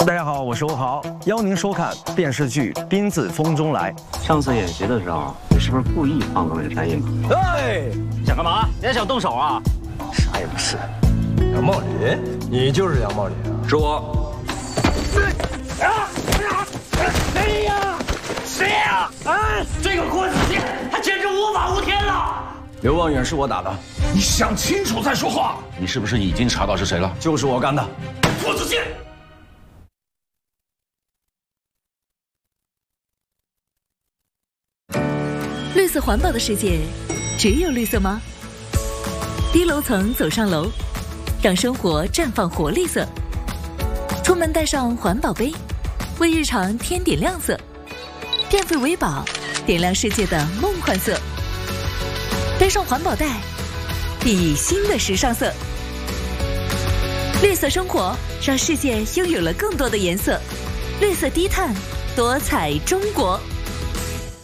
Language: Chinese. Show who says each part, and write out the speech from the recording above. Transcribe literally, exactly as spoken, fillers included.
Speaker 1: 大家好，我是欧豪，邀您收看电视剧《宾自风中来》。
Speaker 2: 上次演习的时候，你是不是故意放个美山印？
Speaker 1: 哎，
Speaker 2: 想干嘛？你还想动手啊？
Speaker 1: 啥也不是。
Speaker 3: 杨茂林，你就是杨茂林啊？
Speaker 2: 是我。
Speaker 4: 啊！谁呀？谁呀？啊！这个郭子健，他简直无法无天了。
Speaker 1: 刘望远是我打的，
Speaker 3: 你想清楚再说话。
Speaker 5: 你是不是已经查到是谁了？
Speaker 1: 就是我干的。
Speaker 4: 郭子健。
Speaker 6: 绿色环保的世界，只有绿色吗？低楼层走上楼，让生活绽放活力色。出门带上环保杯，为日常添点亮色。电费为宝，点亮世界的梦幻色。背上环保袋，熠熠新的时尚色。绿色生活，让世界拥有了更多的颜色。绿色低碳，多彩中国。